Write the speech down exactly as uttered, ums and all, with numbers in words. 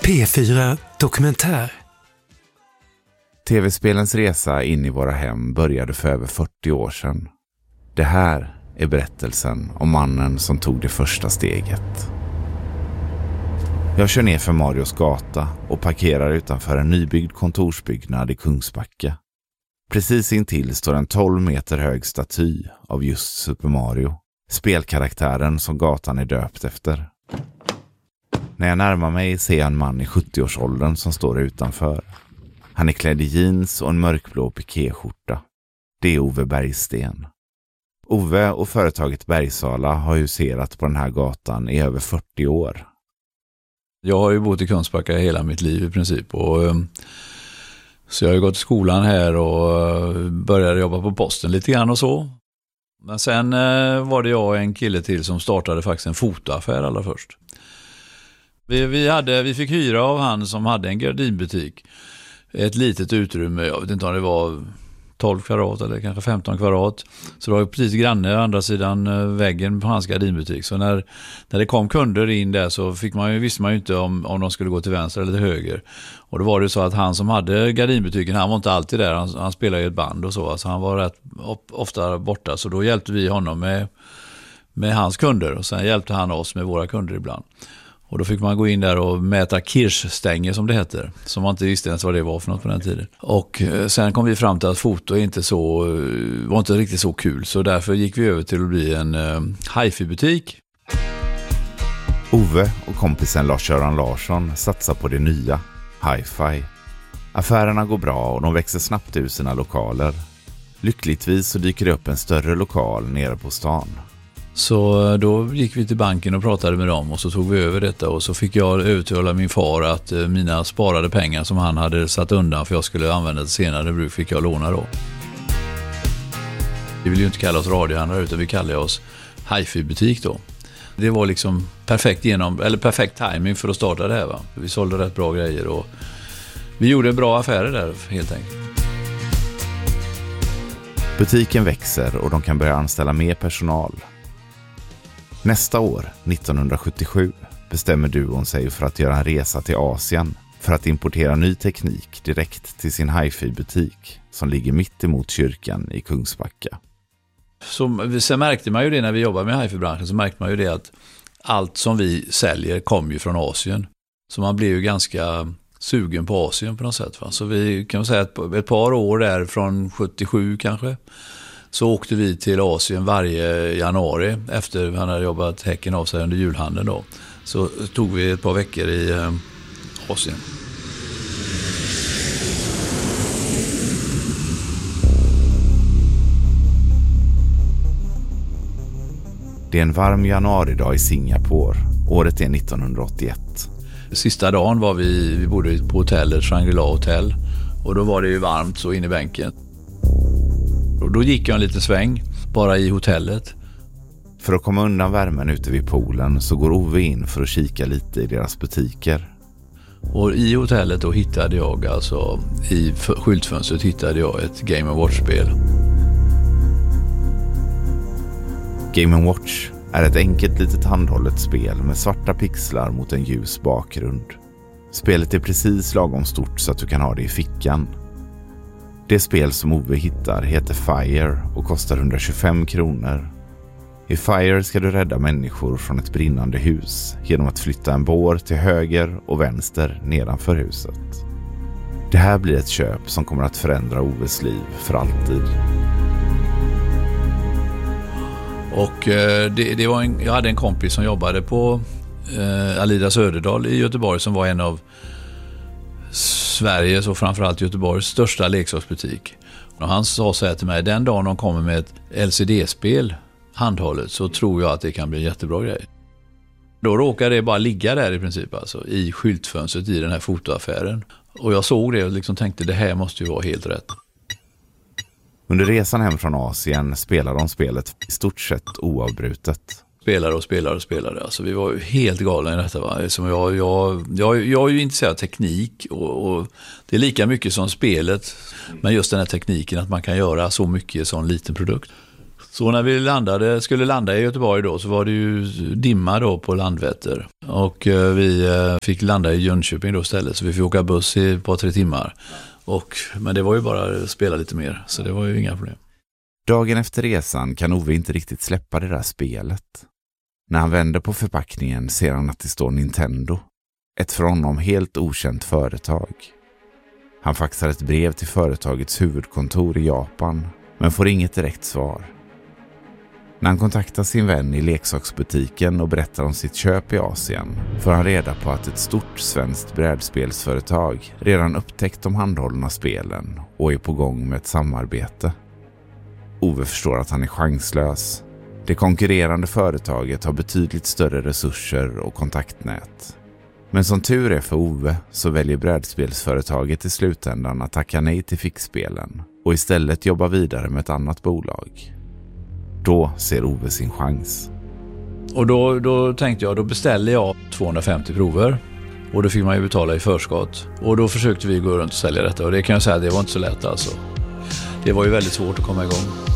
P fyra Dokumentär. Tv-spelens resa in i våra hem började för över fyrtio år sedan. Det här är berättelsen om mannen som tog det första steget. Jag kör ner för Marios gata och parkerar utanför en nybyggd kontorsbyggnad i Kungsbacka. Precis intill står en tolv meter hög staty av just Super Mario, spelkaraktären som gatan är döpt efter. När jag närmar mig ser jag en man i sjuttio-årsåldern som står utanför. Han är klädd i jeans och en mörkblå pikéskjorta. Det är Ove Bergsten. Ove och företaget Bergsala har huserat på den här gatan i över fyrtio år. Jag har ju bott i Kungsbacka hela mitt liv i princip. Och, så jag har gått i skolan här och började jobba på posten lite grann och så. Men sen var det jag och en kille till som startade faktiskt en fotoaffär allra först. Vi, vi, hade, vi fick hyra av han som hade en gardinbutik. Ett litet utrymme, jag vet inte om det var tolv kvadrat eller kanske femton kvadrat. Så det var precis granne andra sidan väggen på hans gardinbutik. Så när, när det kom kunder in där så fick man ju, visste man ju inte om, om de skulle gå till vänster eller till höger. Och då var det så att han som hade gardinbutiken, han var inte alltid där. Han, han spelade i ett band och så. Alltså han var rätt ofta borta. Så då hjälpte vi honom med, med hans kunder. Och sen hjälpte han oss med våra kunder ibland. Och då fick man gå in där och mäta kirschstänger som det heter. Som man inte visste ens vad det var för något på den tiden. Och sen kom vi fram till att foto inte så, var inte riktigt så kul. Så därför gick vi över till att bli en uh, hi-fi-butik. Ove och kompisen Lars-Göran Larsson satsar på det nya, hi-fi. Affärerna går bra och de växer snabbt ur sina lokaler. Lyckligtvis så dyker det upp en större lokal nere på stan. Så då gick vi till banken och pratade med dem och så tog vi över detta och så fick jag övertala min far att mina sparade pengar som han hade satt undan för jag skulle använda det senare bruk fick jag låna då. Vi vill ju inte kalla oss radiohandlare utan vi kallar oss hi-fi-butik då. Det var liksom perfekt genom, eller perfekt timing för att starta det här va. Vi sålde rätt bra grejer och vi gjorde bra affärer där helt enkelt. Butiken växer och de kan börja anställa mer personal. Nästa år, nittonhundrasjuttiosju, bestämmer duon sig för att göra en resa till Asien för att importera ny teknik direkt till sin hi-fi-butik som ligger mitt emot kyrkan i Kungsbacka. Så, sen märkte man ju det när vi jobbade med hi-fi-branschen så märkte man ju det att allt som vi säljer kom ju från Asien. Så man blev ju ganska sugen på Asien på något sätt. Va? Så vi kan säga att ett par år där från sjuttiosju kanske så åkte vi till Asien varje januari efter att han hade jobbat häcken av sig under julhandeln då. Så tog vi ett par veckor i eh, Asien. Det är en varm januaridag i Singapore. Året är nittonhundraåttioett. Sista dagen var vi, vi bodde på hotellet, Shangri-La Hotel. Och då var det ju varmt så in i bänken. Och då gick jag en liten sväng, bara i hotellet. För att komma undan värmen ute vid poolen så går Ove in för att kika lite i deras butiker. Och i hotellet då hittade jag, alltså i skyltfönstret hittade jag ett Game and Watch-spel. Game and Watch är ett enkelt litet handhållet spel med svarta pixlar mot en ljus bakgrund. Spelet är precis lagom stort så att du kan ha det i fickan. Det spel som Ove hittar heter Fire och kostar hundratjugofem kronor. I Fire ska du rädda människor från ett brinnande hus genom att flytta en bår till höger och vänster nedanför huset. Det här blir ett köp som kommer att förändra Oves liv för alltid. Och eh, det, det var en, jag hade en kompis som jobbade på eh, Alida Söderdal i Göteborg som var en av Sveriges och framförallt Göteborgs största leksaksbutik. Och han sa så här till mig, den dagen de kommer med ett L C D-spel handhållet så tror jag att det kan bli en jättebra grej. Då råkade det bara ligga där i princip alltså, i skyltfönstret i den här fotoaffären. Och jag såg det och liksom tänkte det här måste ju vara helt rätt. Under resan hem från Asien spelar de spelet i stort sett oavbrutet. Spelare och spelare och spelare. Alltså vi var ju helt galna i detta. Va? Som jag, jag, jag, jag är ju intresserad av teknik och, och det är lika mycket som spelet. Men just den här tekniken att man kan göra så mycket i en sån liten produkt. Så när vi landade, skulle landa i Göteborg då, så var det ju dimma då på Landvetter. Och vi fick landa i Jönköping då istället, så vi fick åka buss i ett par tre timmar. Och, men det var ju bara att spela lite mer, så det var ju inga problem. Dagen efter resan kan Ove inte riktigt släppa det där spelet. När han vänder på förpackningen ser han att det står Nintendo. Ett för honom helt okänt företag. Han faxar ett brev till företagets huvudkontor i Japan, men får inget direkt svar. När han kontaktar sin vän i leksaksbutiken och berättar om sitt köp i Asien får han reda på att ett stort svenskt brädspelsföretag redan upptäckt de handhållna spelen och är på gång med ett samarbete. Ove förstår att han är chanslös. Det konkurrerande företaget har betydligt större resurser och kontaktnät. Men som tur är för Ove så väljer brädspelsföretaget i slutändan att tacka nej till fixspelen och istället jobba vidare med ett annat bolag. Då ser Ove sin chans. Och då, då tänkte jag, då beställde jag tvåhundrafemtio prover. Och då fick man ju betala i förskott. Och då försökte vi gå runt och sälja detta. Och det kan jag säga, det var inte så lätt alltså. Det var ju väldigt svårt att komma igång.